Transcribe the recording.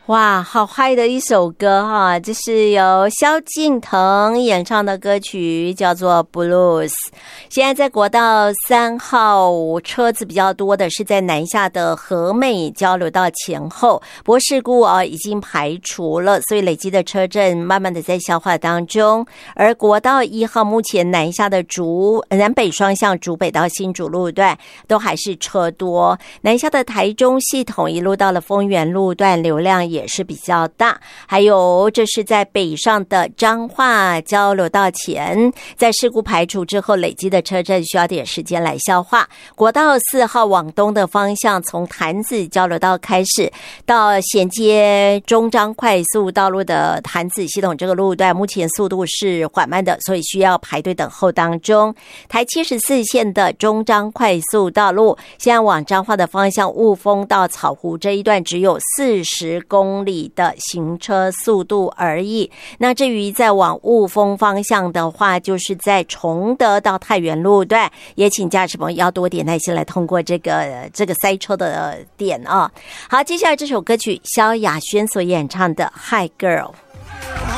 哇，好嗨的一首歌哈！这是由萧敬腾演唱的歌曲，叫做 Blues。现在在国道3号车子比较多的是在南下的和美交流道前后，不过事故已经排除了，所以累积的车阵慢慢的在消化当中。而国道1号目前南下的南北双向竹北到新竹路段都还是车多，南下的台中系统一路到了丰原路段流量也是比较大，还有这是在北上的彰化交流道前，在事故排除之后累积的车阵需要点时间来消化。国道4号往东的方向，从潭子交流道开始到衔接中彰快速道路的潭子系统这个路段，目前速度是缓慢的，所以需要排队等候当中。台74线的中彰快速道路现在往彰化的方向，雾峰到草湖这一段只有40公里的行车速度而已。那至于在往雾峰方向的话，就是在崇德到太原路段，也请驾驶朋友要多点耐心来通过这个塞车的点啊。好，接下来这首歌曲萧亚轩所演唱的《Hi Girl》。